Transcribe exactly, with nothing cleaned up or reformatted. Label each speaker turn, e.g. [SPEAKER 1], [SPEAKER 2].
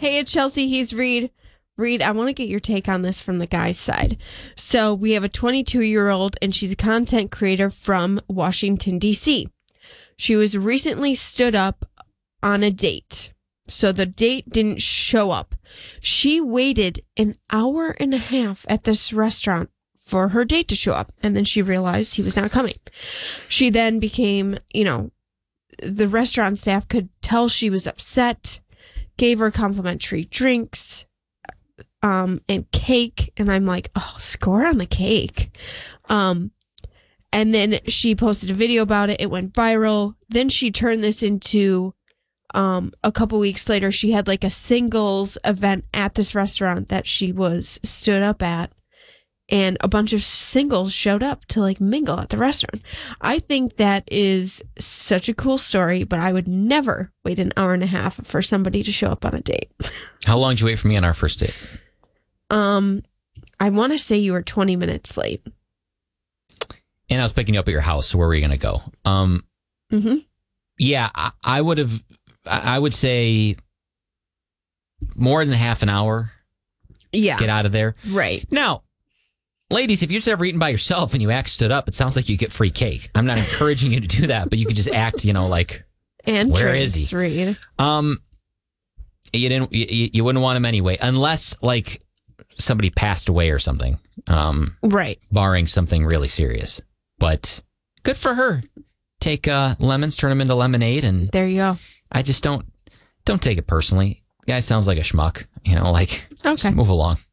[SPEAKER 1] Hey, it's Chelsea. He's Reed. Reed, I want to get your take on this from the guy's side. So we have a twenty-two-year-old, and she's a content creator from Washington, D C. She was recently stood up on a date. So the date didn't show up. She waited an hour and a half at this restaurant for her date to show up. And then she realized he was not coming. She then became, you know, the restaurant staff could tell she was upset, gave her complimentary drinks um, and cake. And I'm like, oh, score on the cake. Um, and then she posted a video about it. It went viral. Then she turned this into... Um, a couple weeks later, she had like a singles event at this restaurant that she was stood up at, and a bunch of singles showed up to like mingle at the restaurant. I think that is such a cool story, but I would never wait an hour and a half for somebody to show up on a date.
[SPEAKER 2] How long did you wait for me on our first date?
[SPEAKER 1] Um, I want to say you were twenty minutes late.
[SPEAKER 2] And I was picking you up at your house. So where were you going to go? Um,
[SPEAKER 1] mm-hmm.
[SPEAKER 2] Yeah, I, I would have... I would say more than half an hour.
[SPEAKER 1] Yeah.
[SPEAKER 2] Get out of there.
[SPEAKER 1] Right.
[SPEAKER 2] Now, ladies, if you're just ever eating by yourself and you act stood up, it sounds like you get free cake. I'm not encouraging you to do that, but you could just act, you know, like,
[SPEAKER 1] and
[SPEAKER 2] where
[SPEAKER 1] drinks,
[SPEAKER 2] is he?
[SPEAKER 1] Reed. Um,
[SPEAKER 2] you didn't. You, you wouldn't want him anyway, unless like somebody passed away or something. Um,
[SPEAKER 1] right.
[SPEAKER 2] Barring something really serious. But good for her. Take uh, lemons, turn them into lemonade, and
[SPEAKER 1] there you go.
[SPEAKER 2] I just don't don't take it personally. Guy sounds like a schmuck, you know, like,
[SPEAKER 1] okay.
[SPEAKER 2] Just move along.